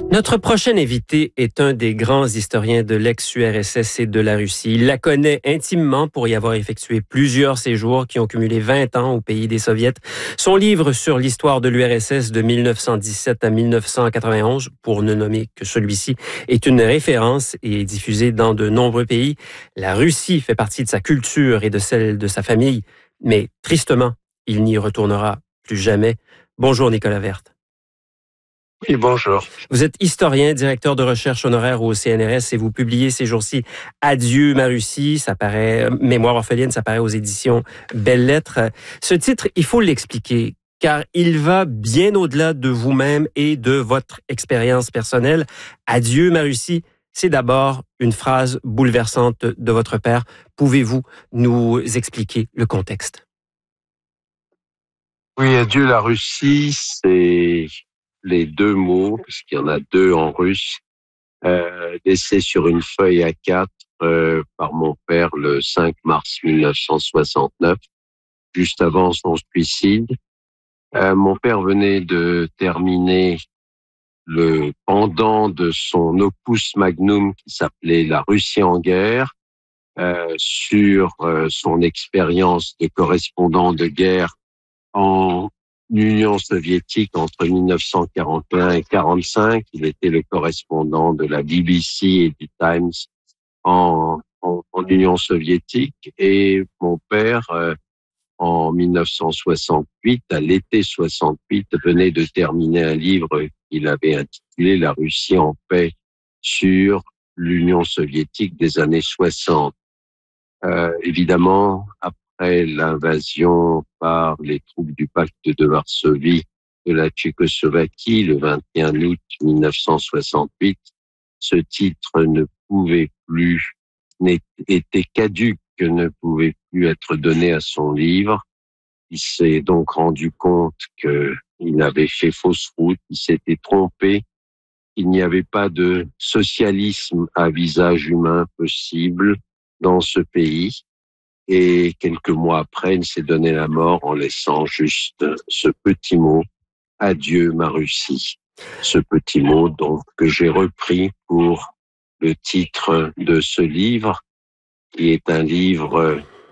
Notre prochain invité est un des grands historiens de l'ex-URSS et de la Russie. Il la connaît intimement pour y avoir effectué plusieurs séjours qui ont cumulé 20 ans au pays des Soviets. Son livre sur l'histoire de l'URSS de 1917 à 1991, pour ne nommer que celui-ci, est une référence et est diffusé dans de nombreux pays. La Russie fait partie de sa culture et de celle de sa famille, mais tristement, il n'y retournera plus jamais. Bonjour Nicolas Werth. Oui, bonjour. Vous êtes historien, directeur de recherche honoraire au CNRS et vous publiez ces jours-ci Adieu ma Russie, ça paraît, Mémoire orpheline, ça paraît aux éditions Belles Lettres. Ce titre, il faut l'expliquer, car il va bien au-delà de vous-même et de votre expérience personnelle. Adieu ma Russie, c'est d'abord une phrase bouleversante de votre père. Pouvez-vous nous expliquer le contexte? Oui, Adieu la Russie, c'est les deux mots, parce qu'il y en a deux en russe, laissés sur une feuille A4 par mon père le 5 mars 1969, juste avant son suicide. Mon père venait de terminer le pendant de son opus magnum qui s'appelait La Russie en guerre, sur son expérience de correspondant de guerre en Union soviétique entre 1941 et 1945. Il était le correspondant de la BBC et du Times en Union soviétique. Et mon père, en 1968, à l'été 68, venait de terminer un livre qu'il avait intitulé La Russie en paix sur l'Union soviétique des années 60. Évidemment, après l'invasion par les troupes du pacte de Varsovie de la Tchécoslovaquie le 21 août 1968, ce titre ne pouvait plus, était caduc, ne pouvait plus être donné à son livre. Il s'est donc rendu compte qu'il avait fait fausse route, il s'était trompé. Il n'y avait pas de socialisme à visage humain possible dans ce pays. Et quelques mois après, il s'est donné la mort en laissant juste ce petit mot, adieu ma Russie. Ce petit mot donc que j'ai repris pour le titre de ce livre, qui est un livre